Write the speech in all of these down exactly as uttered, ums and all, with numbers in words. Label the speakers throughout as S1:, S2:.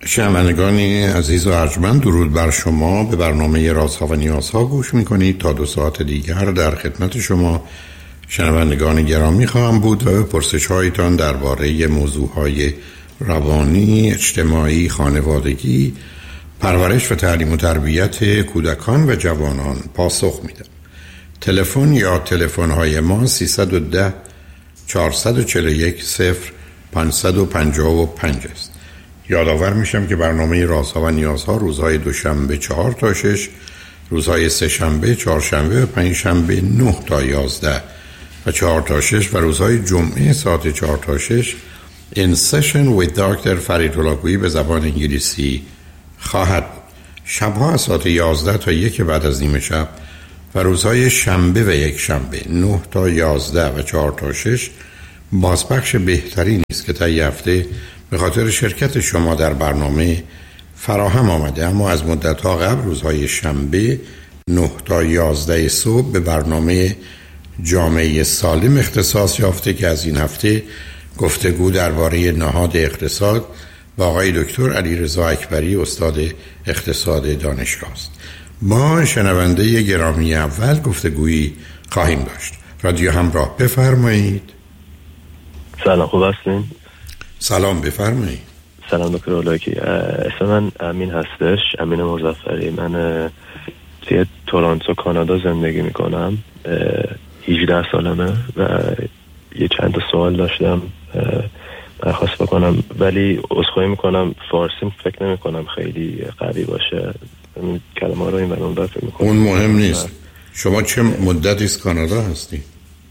S1: شنوندگان عزیز و ارجمند، درود بر شما. به برنامه رازها و نیازها گوش میکنید. تا دو ساعت دیگر در خدمت شما شنوندگان گرامی خواهم بود و به پرسش هایتان درباره موضوع های روانی، اجتماعی، خانوادگی، پرورش و تعلیم و تربیت کودکان و جوانان پاسخ میدم. تلفن یا تلفن های ما سیصد و ده چهارصد و چهل و یک صفر پانصد و پنجاه و پنج است. یادآور میشم که برنامه رازها و نیازها روزهای دوشنبه چهار تا شش، روزهای سه شنبه، چهارشنبه و پنج شنبه نه تا یازده و چهار تا شش و روزهای جمعه ساعت چهار تا شش In Session with دکتر فرید هلاکویی به زبان انگلیسی خواهد بود. شبها از ساعت یازده تا یک بعد از نیمه شب و روزهای شنبه و یک شنبه نه تا یازده و چهار تا شش بازپخش بهتری نیست که تا یه هفته به خاطر شرکت شما در برنامه فراهم آمده، اما از مدت‌ها قبل روزهای شنبه نه تا یازده صبح به برنامه جامعه سالم اختصاص یافته که از این هفته گفتگو درباره نهاد اقتصاد با آقای دکتر علیرضا اکبری استاد اقتصاد دانشگاه است. ما شنونده گرامی اول گفتگویی خواهیم داشت. رادیو همراه، بفرمایید.
S2: سلام، خوب هستین؟
S1: سلام، بفرمایید.
S2: سلام دکتر هلاکی، اسم من امین هستش، امین مظفری. من توی تورنتو کانادا زندگی میکنم، هجده سالمه و یه چند تا سوال داشتم درخواست بکنم، ولی عذرخواهی میکنم فارسیم فکر نمی کنم خیلی قوی باشه، این کلمه رو این برام بر فکر میکنم.
S1: اون مهم نیست. شما چه مدتی از کانادا هستی؟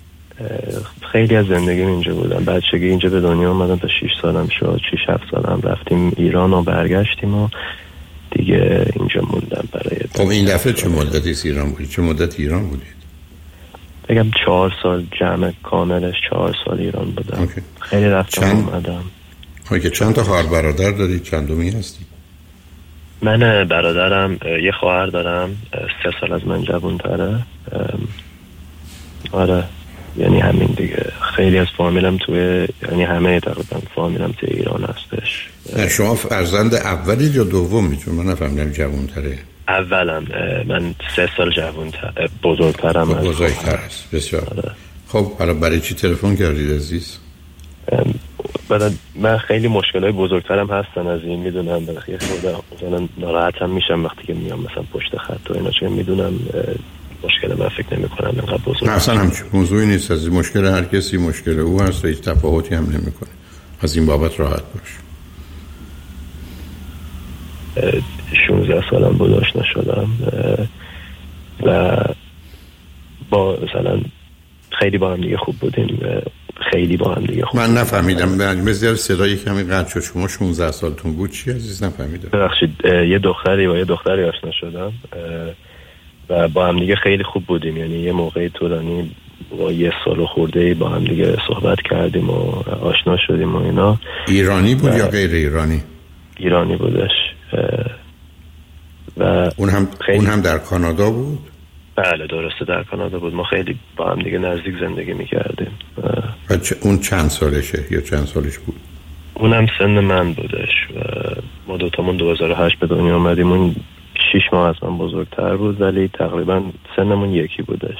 S2: خیلی از زندگیم اینجا بودم، بچگی اینجا به دنیا اومدم، تا شش سالم شد، شش هفت سالم رفتیم ایران و برگشتیم و دیگه اینجا موندم برای.
S1: خب این دفعه چه مدتی از ایران بودید؟ چه مدت ایران بودید؟
S2: بگم چهار سال، جمع کاملش چهار سال ایران بودم. اوکی. خیلی رفتم چند... اومدم.
S1: اوکی. چند تا خواهر برادر دارید؟ چندمی هستی؟
S2: من برادرم یه خواهر دارم، سه سال از من جوان‌تره. آره یعنی همین دیگه. خیلی از فامیلم توی، یعنی همه تقریبا فامیلم توی ایران هستش.
S1: نه شما فرزند اولی یا دومی؟ چون من نفهمیدم جوان‌تره.
S2: اولم، من سه سال جوان‌تر، بزرگترم
S1: هست. بزرگتر است. بسیار. آره. خب حالا برای چی تلفن کردید عزیز؟
S2: بعد من خیلی مشکلای بزرگترم هستن از این میدونم، بلکه خودم مثلا ناراحتم میشم وقتی که میام مثلا پشت خط و اینا، چون میدونم مشکل من فکر نمی کنم اینقدر بزرگ.
S1: نه اصلا همچین موضوعی نیست. از مشکل هر کسی مشکل او هست و هیچ تفاوتی هم نمی کنه. از این بابت راحت باش.
S2: شانزده سالم بود آشنا شدم و با مثلا خیلی با هم دیگه خوب بودیم، خیلی با هم دیگه خوب.
S1: من نفهمیدم، بذار صدای کمی قطع شد. شما شانزده سالتون بود چی عزیز؟ نفهمیدم.
S2: ببخشید، یه دختری با یه دختری آشنا شدم و با هم دیگه خیلی خوب بودیم، یعنی یه موقعی طولانی با یه سال خورده با هم دیگه صحبت کردیم و آشنا شدیم و اینا.
S1: ایرانی بود یا غیر ایرانی؟
S2: ایرانی بودش. و
S1: اون هم خیلی... اون هم در کانادا بود؟
S2: بله درسته، در کانادا بود. ما خیلی با هم دیگه نزدیک زندگی میکردیم.
S1: و چ... اون چند سالشه یا چند سالش بود؟
S2: اونم سن من بودش و ما دوتامون دو هزار و هشت به دنیا آمدیم. اون شیش ماه از من بزرگتر بود ولی تقریبا سنمون یکی بودش.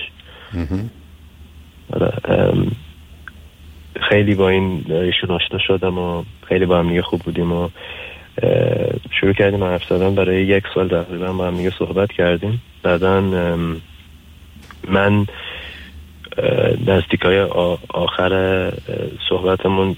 S2: خیلی با این ایشون آشنا شدم و خیلی با هم دیگه خوب بودیم و شروع کردیم حرف زدن. برای یک سال تقریبا با هم دیگه صحبت کردیم. بعدن من نزدیکای آخر صحبتمون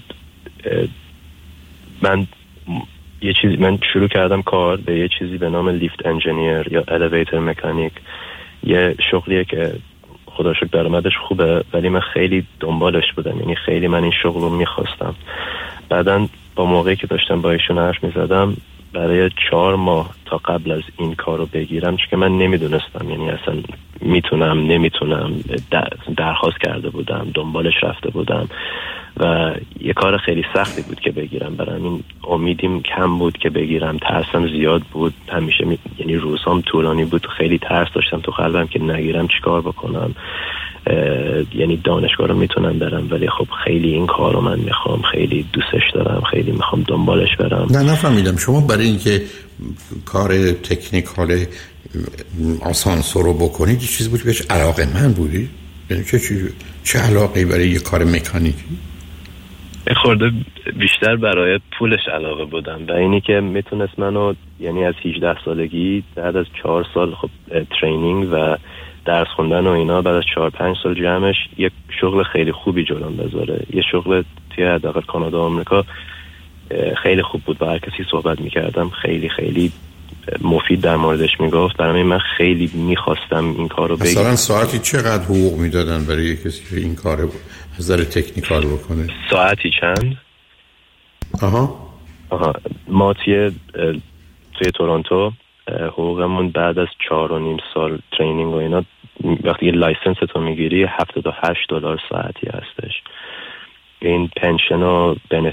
S2: من یه چیزی من شروع کردم کار به یه چیزی به نام لیفت انجینیر یا الیویتر مکانیک. یه شغلیه که خدا شکر درآمدش خوبه ولی من خیلی دنبالش بودم، یعنی خیلی من این شغل رو میخواستم. بعدن با موقعی که داشتم با ایشون حرف میزدم برای چهار ماه تا قبل از این کار رو بگیرم، چون که من نمیدونستم یعنی اصلا میتونم نمیتونم، درخواست کرده بودم، دنبالش رفته بودم و یه کار خیلی سختی بود که بگیرم. برای این امیدیم کم بود که بگیرم، ترسم زیاد بود همیشه می... یعنی روزام طولانی بود، خیلی ترس داشتم تو قلبم که نگیرم چیکار بکنم. یعنی دانشگاه رو میتونم برم، ولی خب خیلی این کار رو من میخوام، خیلی دوستش دارم، خیلی میخوام دنبالش برم.
S1: نه نفهمیدم شما برای اینکه کار تکنیکال آسانسور رو بکنید یه چیز بود بهش علاقه من بودی؟ یعنی چه چیزی؟ چه علاقه برای یه کار مکانیکی؟
S2: خورده بیشتر برای پولش علاقه بودم و اینی که میتونست منو، یعنی از هجده سالگی بعد از چهار سال خب ترینینگ و درس خوندن و اینا، بعد از چهار پنج سال جمعش یک شغل خیلی خوبی جلوم بذاره. یه شغل توی حداقل کانادا و آمریکا خیلی خوب بود، با هر کسی صحبت میکردم خیلی خیلی مفید در موردش میگفت. برای من خیلی میخواستم این کار رو بگم.
S1: مثلا ساعتی چقدر حقوق میدادن برای کسی که این کار از نظر تکنیکال بکنه؟
S2: ساعتی چند؟
S1: آها
S2: آها ما توی توی تورنتو حقوقمون بعد از چهار و نیم سال ترینینگ و اینا، وقتی یه لایسنس تو میگیری هفتاد و هشت دلار ساعتی هستش. این پنشن و